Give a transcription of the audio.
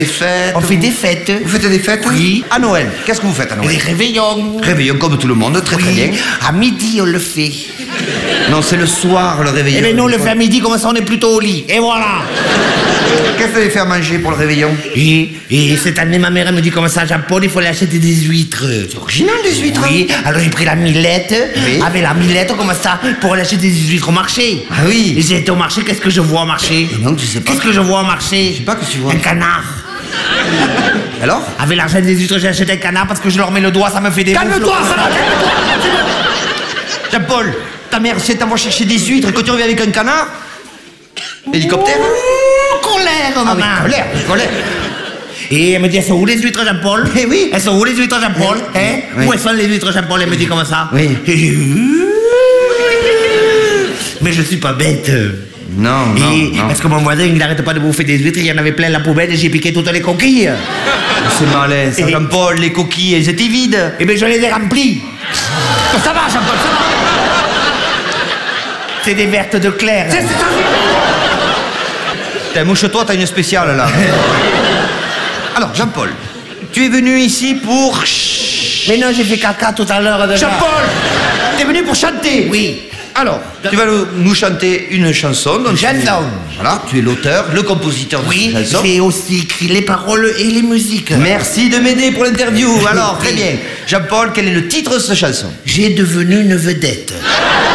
Des fêtes. On fait des fêtes. Vous faites des fêtes? Oui. À Noël, qu'est-ce que vous faites à Noël? Les réveillons. Réveillon comme tout le monde, très très bien. À midi, on le fait. Non, c'est le soir le réveillon. Eh bien, nous, on le fait à midi, comme ça, on est plutôt au lit. Et voilà. Qu'est-ce que vous allez faire manger pour le réveillon? Et cette année, ma mère, elle me dit comme ça, Jean-Paul, il faut aller acheter des huîtres. C'est original, des huîtres. Oui, alors j'ai pris la Millette. Oui. Avec la Millette, comme ça, pour aller acheter des huîtres au marché. Ah oui. Et j'ai été au marché, qu'est-ce que je vois au marché? Non, tu sais pas. Qu'est-ce que je vois au marché? Je sais pas, qu'est-ce que tu vois? Un canard. Alors? Avec l'argent des huîtres, j'ai acheté un canard parce que je leur mets le doigt, ça me fait des... Calme-toi, ça va, calme-toi. Jean-Paul, ta mère, si elle t'envoie chercher des huîtres et que tu reviens avec un canard? Hélicoptère? Colère, maman. Ah oui, colère. Et elle me dit, elles sont où les huîtres, Jean-Paul? Eh oui. Elles sont où les huîtres, Jean-Paul? Hein? Oui. Où elles sont les huîtres, Jean-Paul? Elle me dit comme ça. Oui. Mais je suis pas bête. Non, non. Parce que mon voisin, il n'arrête pas de bouffer des huîtres, il y en avait plein la poubelle et j'ai piqué toutes les coquilles. C'est malin, ça. Et- Jean-Paul, les coquilles, elles étaient vides. Eh bien, je les ai remplies. Ça va, Jean-Paul, ça va. C'est des vertes de Claire. T'as mouche-toi, t'as une spéciale, là. Alors, Jean-Paul, tu es venu ici pour... Mais non, j'ai fait caca tout à l'heure déjà. Jean-Paul, t'es venu pour chanter. Oui. Alors, tu vas nous chanter une chanson. Donc Chanson. Voilà, tu es l'auteur, le compositeur de Oui, cette chanson. j'ai aussi écrit les paroles et les musiques. Merci de m'aider pour l'interview. Alors, très bien. Jean-Paul, quel est le titre de cette chanson? J'ai devenu une vedette.